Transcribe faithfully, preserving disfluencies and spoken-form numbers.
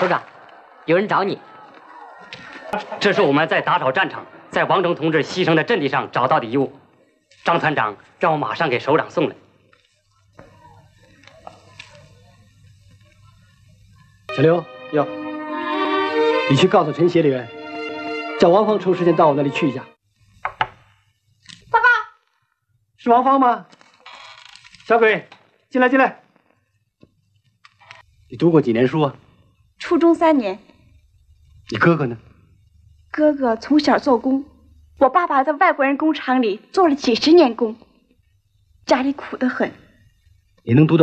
首长，有人找你。 这是我们在打扫战场，在王忠同志牺牲的阵地上找到的遗物。张团长让我马上给首长送来。 小刘， 哟， 你去告诉陈协理员，叫王芳抽时间到我那里去一下。 报告， 是王芳吗？小鬼，进来进来。你读过几年书啊？ 初中三年。 你哥哥呢？ 哥哥从小做工，我爸爸在外国人工厂里做了几十年工，家里苦得很。 你能读到